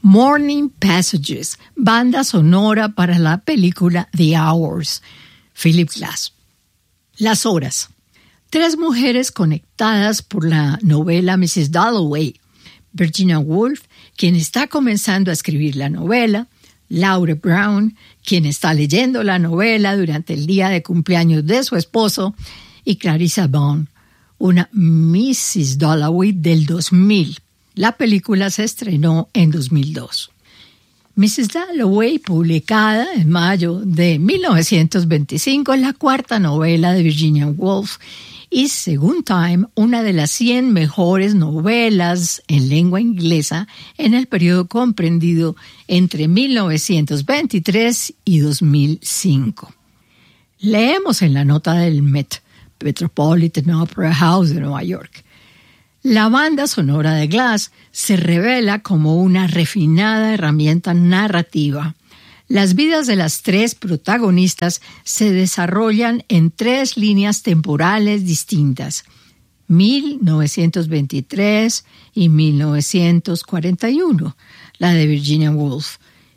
Morning Passages, banda sonora para la película The Hours, Philip Glass. Las horas. 3 mujeres conectadas por la novela Mrs. Dalloway. Virginia Woolf, quien está comenzando a escribir la novela. Laura Brown, quien está leyendo la novela durante el día de cumpleaños de su esposo. Y Clarissa Bond, una Mrs. Dalloway del 2000. La película se estrenó en 2002. Mrs. Dalloway, publicada en mayo de 1925, es la 4ª novela de Virginia Woolf y, según Time, una de las 100 mejores novelas en lengua inglesa en el periodo comprendido entre 1923 y 2005. Leemos en la nota del Met, Metropolitan Opera House de Nueva York. La banda sonora de Glass se revela como una refinada herramienta narrativa. Las vidas de las 3 protagonistas se desarrollan en 3 líneas temporales distintas: 1923 y 1941, la de Virginia Woolf;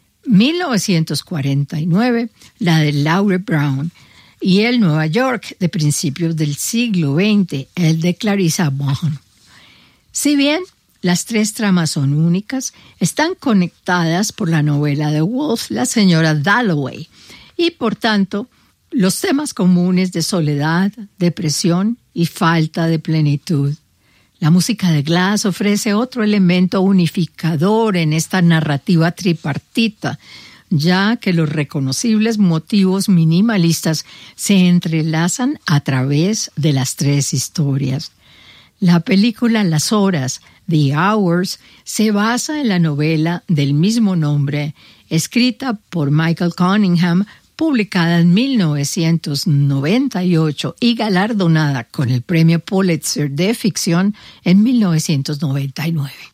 1949, la de Laura Brown; y el Nueva York de principios del siglo XX, el de Clarissa Bond. Si bien las 3 tramas son únicas, están conectadas por la novela de Woolf, La señora Dalloway, y por tanto, los temas comunes de soledad, depresión y falta de plenitud. La música de Glass ofrece otro elemento unificador en esta narrativa tripartita, ya que los reconocibles motivos minimalistas se entrelazan a través de las 3 historias. La película Las Horas, The Hours, se basa en la novela del mismo nombre, escrita por Michael Cunningham, publicada en 1998 y galardonada con el Premio Pulitzer de Ficción en 1999.